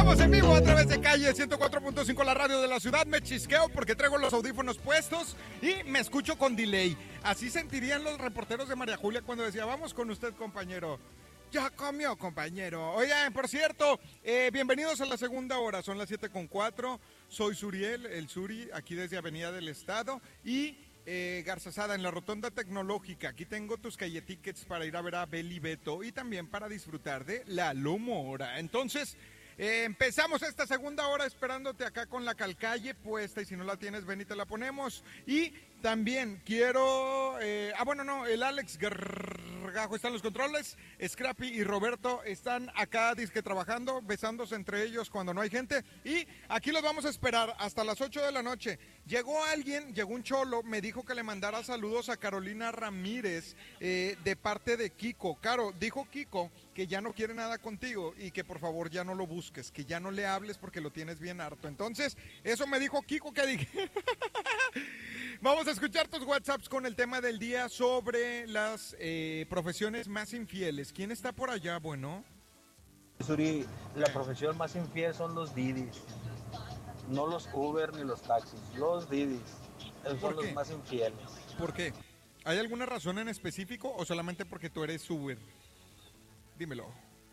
Estamos en vivo a través de Calle 104.5, la radio de la ciudad. Me chisqueo porque traigo los audífonos puestos y me escucho con delay. Así sentirían los reporteros de María Julia cuando decía, vamos con usted, compañero. Ya comió, compañero. Oigan, por cierto, bienvenidos a la segunda hora. Son las 7:04. Soy Suriel, el Suri, aquí desde Avenida del Estado. Y Garzazada, en la Rotonda Tecnológica. Aquí tengo tus calle tickets para ir a ver a Beli Beto y también para disfrutar de Lalo Mora. Entonces, empezamos esta segunda hora esperándote acá con la calcalle puesta, y si no la tienes, ven y te la ponemos. Y también quiero... el Alex Gargajo está en los controles, Scrappy y Roberto están acá disque trabajando, besándose entre ellos cuando no hay gente, y aquí los vamos a esperar hasta las 8 de la noche. Llegó un cholo, me dijo que le mandara saludos a Carolina Ramírez de parte de Kiko. Caro, dijo Kiko que ya no quiere nada contigo y que por favor ya no lo busques, que ya no le hables porque lo tienes bien harto. Entonces, eso me dijo Kiko que dije. Vamos a escuchar tus WhatsApps con el tema del día sobre las profesiones más infieles. ¿Quién está por allá, bueno? Suri, la profesión más infiel son los Didis. No los Uber ni los taxis, los Didis. Esos son los más infieles. ¿Por qué? ¿Hay alguna razón en específico o solamente porque tú eres Uber? Dímelo.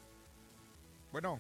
Bueno.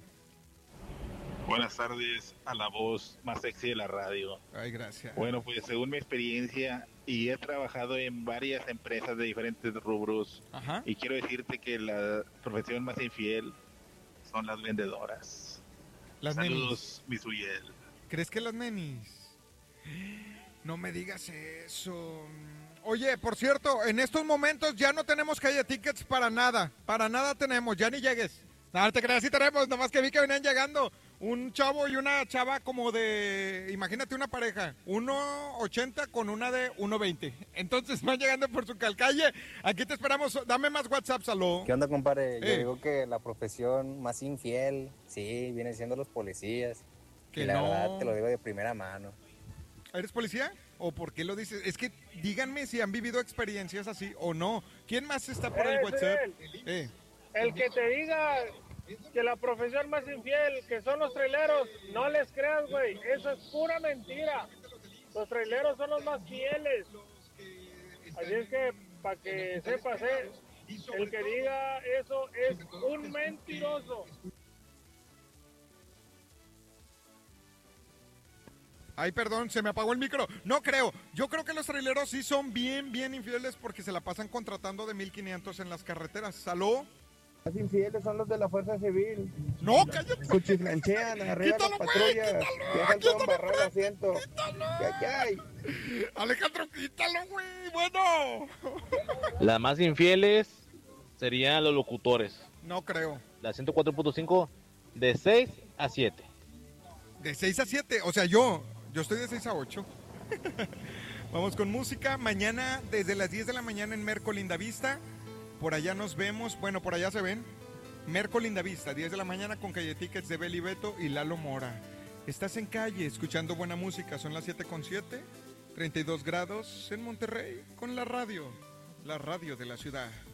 Buenas tardes a la voz más sexy de la radio. Ay, gracias. Bueno, pues según mi experiencia, y he trabajado en varias empresas de diferentes rubros, ajá, y quiero decirte que la profesión más infiel son las vendedoras. Las Saludos, nenis. mi Suriel. ¿Crees que las nenis? No me digas eso. Oye, por cierto, en estos momentos ya no tenemos calle tickets para nada tenemos, ya ni llegues. No te creas, sí tenemos, nomás que vi que venían llegando un chavo y una chava como de, imagínate una pareja, 1.80 con una de 1.20. Entonces van llegando por su calcalle, aquí te esperamos, dame más WhatsApp, salud. ¿Qué onda, compadre? Yo digo que la profesión más infiel, sí, vienen siendo los policías. Que y la no. verdad te lo digo de primera mano. ¿Eres policía? ¿O por qué lo dices? Es que díganme si han vivido experiencias así o no. ¿Quién más está por el WhatsApp? El que te diga que la profesión más infiel, que son los traileros, no les creas, güey. Eso es pura mentira. Los traileros son los más fieles. Así es que, para que sepas, el que diga eso es un mentiroso. Ay, perdón, se me apagó el micro. No creo. Yo creo que los traileros sí son bien infieles porque se la pasan contratando de 1,500 en las carreteras. ¿Salud? Más infieles son los de la Fuerza Civil. No, cállate. Cuchiflanchean, arriba las patrullas. Dejan todo embarrado el asiento. ¡Ay! Alejandro, quítalo, güey. Bueno. Las más infieles serían los locutores. No creo. La 104.5 de 6 a 7. De 6 a 7, o sea, yo estoy de 6 a 8. Vamos con música. Mañana desde las 10 de la mañana en Merco Lindavista. Por allá nos vemos. Bueno, por allá se ven. Merco Lindavista, 10 de la mañana con calle tickets de Beli Beto y Lalo Mora. Estás en calle escuchando buena música. Son las 7:07. 32 grados en Monterrey con la radio de la ciudad.